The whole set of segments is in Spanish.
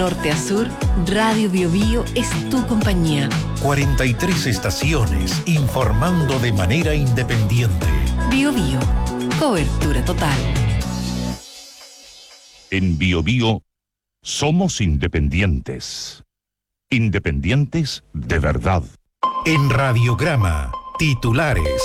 Norte a sur, Radio Biobío es tu compañía. 43 estaciones informando de manera independiente. Biobío, cobertura total. En Biobío somos independientes. Independientes de verdad. En Radiograma, titulares.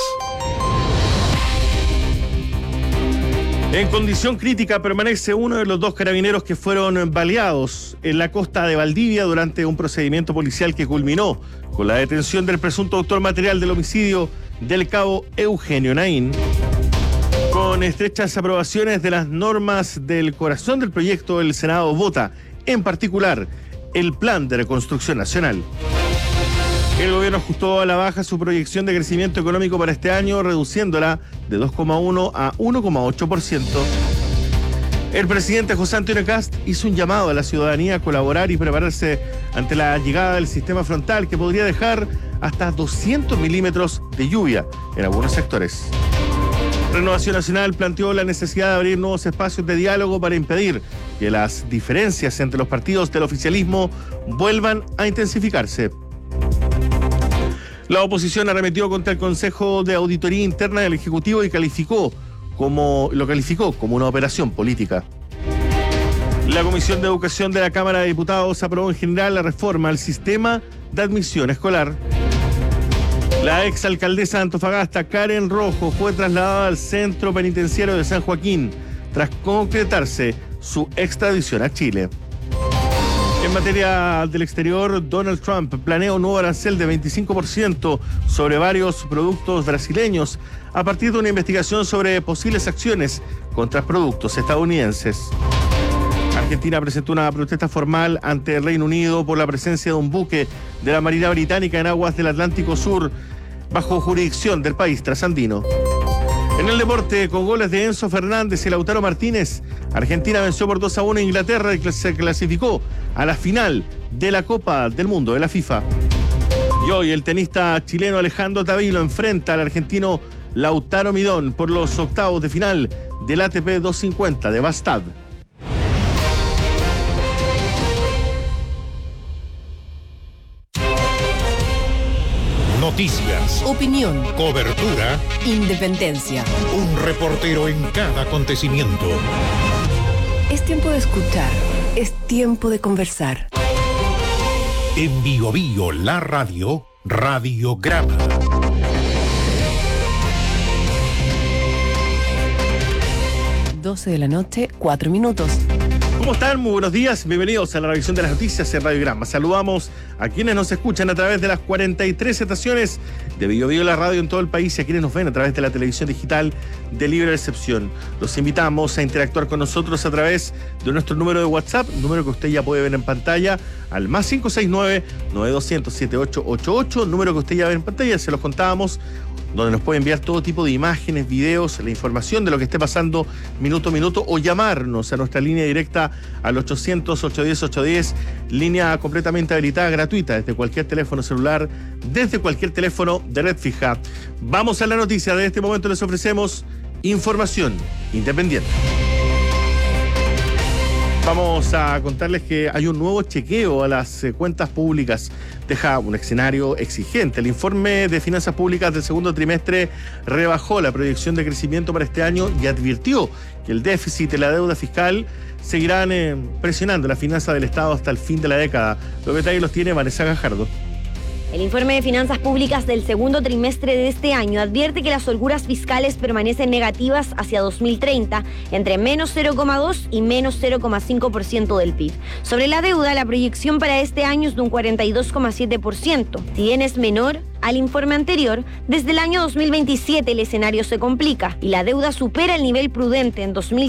En condición crítica permanece uno de los 2 carabineros que fueron baleados en la costa de Valdivia durante un procedimiento policial que culminó con la detención del presunto autor material del homicidio del cabo Eugenio Naín. Con estrechas aprobaciones de las normas del corazón del proyecto, el Senado vota, en particular, el Plan de Reconstrucción Nacional. El gobierno ajustó a la baja su proyección de crecimiento económico para este año, reduciéndola de 2,1 a 1,8%. El presidente José Antonio Kast hizo un llamado a la ciudadanía a colaborar y prepararse ante la llegada del sistema frontal que podría dejar hasta 200 milímetros de lluvia en algunos sectores. Renovación Nacional planteó la necesidad de abrir nuevos espacios de diálogo para impedir que las diferencias entre los partidos del oficialismo vuelvan a intensificarse. La oposición arremetió contra el Consejo de Auditoría Interna del Ejecutivo y lo calificó como una operación política. La Comisión de Educación de la Cámara de Diputados aprobó en general la reforma al sistema de admisión escolar. La exalcaldesa de Antofagasta, Karen Rojo, fue trasladada al centro penitenciario de San Joaquín tras concretarse su extradición a Chile. En materia del exterior, Donald Trump planea un nuevo arancel de 25% sobre varios productos brasileños a partir de una investigación sobre posibles acciones contra productos estadounidenses. Argentina presentó una protesta formal ante el Reino Unido por la presencia de un buque de la Marina Británica en aguas del Atlántico Sur, bajo jurisdicción del país trasandino. En el deporte, con goles de Enzo Fernández y Lautaro Martínez, Argentina venció por 2-1 a Inglaterra y se clasificó a la final de la Copa del Mundo de la FIFA. Y hoy el tenista chileno Alejandro Tavilo enfrenta al argentino Lautaro Midón por los octavos de final del ATP 250 de Bastad. Noticias, Opinión, cobertura, independencia. un reportero en cada acontecimiento. Es tiempo de escuchar, es tiempo de conversar. En Biobío, la radio, Radiograma. De la noche, 4 minutos. ¿Cómo están? Muy buenos días. Bienvenidos a la revisión de las noticias en Radiograma. Saludamos a quienes nos escuchan a través de las 43 estaciones de Biobío la radio en todo el país y a quienes nos ven a través de la televisión digital de libre recepción. Los invitamos a interactuar con nosotros a través de nuestro número de WhatsApp, número que usted ya puede ver en pantalla, al más 569-9200-7888, número que usted ya ve en pantalla, se los contábamos, donde nos puede enviar todo tipo de imágenes, videos, la información de lo que esté pasando minuto a minuto o llamarnos a nuestra línea directa al 800-810-810, línea completamente habilitada, gratuita, desde cualquier teléfono celular, desde cualquier teléfono de red fija. Vamos a la noticia. De este momento les ofrecemos información independiente. Vamos a contarles que hay un nuevo chequeo a las cuentas públicas. Deja un escenario exigente. El informe de finanzas públicas del segundo trimestre rebajó la proyección de crecimiento para este año y advirtió que el déficit y la deuda fiscal seguirán presionando la finanza del Estado hasta el fin de la década. Los detalles los tiene Vanessa Gajardo. El informe de finanzas públicas del segundo trimestre de este año advierte que las holguras fiscales permanecen negativas hacia 2030, entre menos 0,2 y menos 0,5% del PIB. Sobre la deuda, la proyección para este año es de un 42,7%. Si bien es menor al informe anterior, desde el año 2027 el escenario se complica y la deuda supera el nivel prudente en 2015